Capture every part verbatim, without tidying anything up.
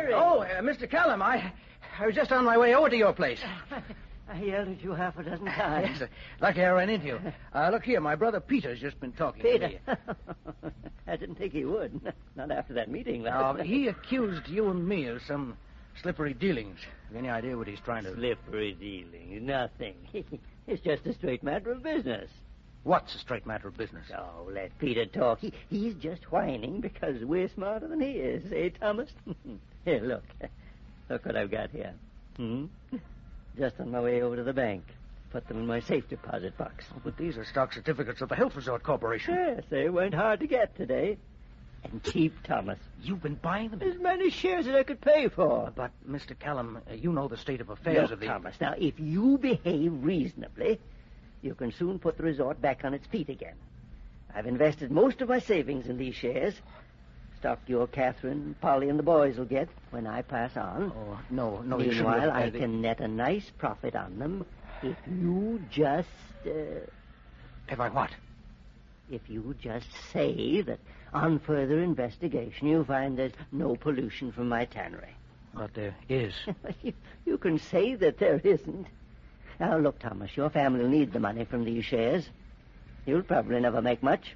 Terry. Oh, uh, Mister Callum, I, I was just on my way over to your place. I yelled at you half a dozen times. Yes, uh, lucky I ran into you. Uh, look here, my brother Peter's just been talking Peter. to me. I didn't think he would. Not after that meeting No, last night. he accused you and me of some slippery dealings. Any idea what he's trying to... Slippery dealing. Nothing. It's just a straight matter of business. What's a straight matter of business? Oh, let Peter talk. He, he's just whining because we're smarter than he is. Eh, Thomas? Here, look. Look what I've got here. Hmm? Just on my way over to the bank. Put them in my safe deposit box. Oh, but these are stock certificates of the Health Resort Corporation. Yes, they weren't hard to get today. And cheap, Thomas. You've been buying them? As many shares as I could pay for. But, Mister Callum, uh, you know the state of affairs Look, of the... Thomas, now, if you behave reasonably, you can soon put the resort back on its feet again. I've invested most of my savings in these shares. Stock your Catherine, Polly, and the boys will get when I pass on. Oh, no, no, you shouldn't Meanwhile, have- I the- can net a nice profit on them if you just... Uh, If I what? if you just say that on further investigation you find there's no pollution from my tannery. But there is. you, you can say that there isn't. Now, look, Thomas, your family will need the money from these shares. You'll probably never make much.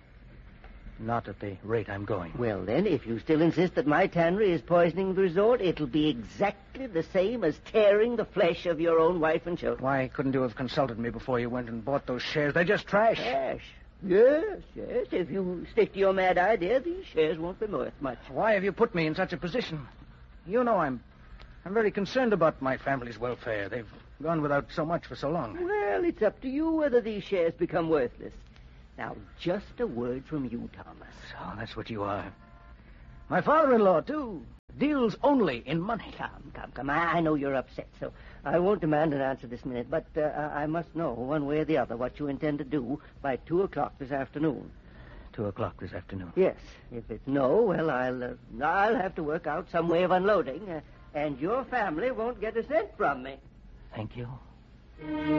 Not at the rate I'm going. Well, then, if you still insist that my tannery is poisoning the resort, it'll be exactly the same as tearing the flesh of your own wife and children. Why couldn't you have consulted me before you went and bought those shares? They're just trash. Trash? Yes, yes. If you stick to your mad idea, these shares won't be worth much. Why have you put me in such a position? You know I'm... I'm very concerned about my family's welfare. They've gone without so much for so long. Well, it's up to you whether these shares become worthless. Now, just a word from you, Thomas. So that's what you are. My father-in-law, too, deals only in money. Come, come, come. I, I know you're upset, so I won't demand an answer this minute, but uh, I I must know, one way or the other, what you intend to do by two o'clock this afternoon. Two o'clock this afternoon. Yes. If it's no, well, I'll, uh, I'll have to work out some way of unloading, uh, and your family won't get a cent from me. Thank you.